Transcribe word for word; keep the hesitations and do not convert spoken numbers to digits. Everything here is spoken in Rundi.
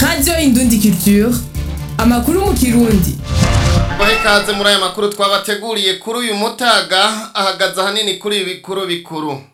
Radio Indundi Culture, amakuru mu Kirundi. Bahe kaze muri aya makuru twabateguriye kuri uyu mutaga ahagaze hanini kuri ibikuru bikuru.